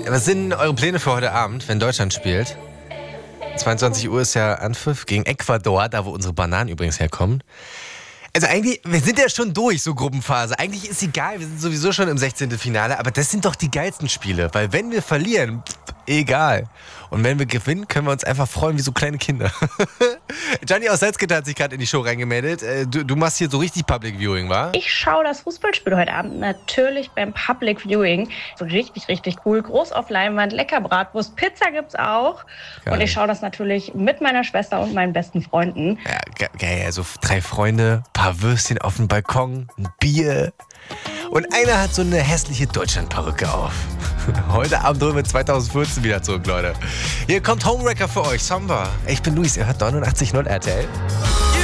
Was sind eure Pläne für heute Abend, wenn Deutschland spielt? 22 Uhr ist ja Anpfiff gegen Ecuador, da wo unsere Bananen übrigens herkommen. Also eigentlich, wir sind ja schon durch, so Gruppenphase. Eigentlich ist egal, wir sind sowieso schon im 16. Finale, aber das sind doch die geilsten Spiele, weil wenn wir verlieren, egal. Und wenn wir gewinnen, können wir uns einfach freuen wie so kleine Kinder. Gianni aus Salzgitter hat sich gerade in die Show reingemeldet. Du machst hier so richtig Public Viewing, wa? Ich schaue das Fußballspiel heute Abend natürlich beim Public Viewing. So richtig, richtig cool. Groß auf Leinwand, lecker Bratwurst, Pizza gibt's auch. Geil. Und ich schaue das natürlich mit meiner Schwester und meinen besten Freunden. Ja, geil. Also 3 Freunde, paar Würstchen auf dem Balkon, ein Bier. Und einer hat so eine hässliche Deutschland-Perücke auf. Heute Abend holen wir 2014 wieder zurück, Leute. Hier kommt Homewrecker für euch, Samba. Ich bin Luis, ihr hört 89.0 RTL.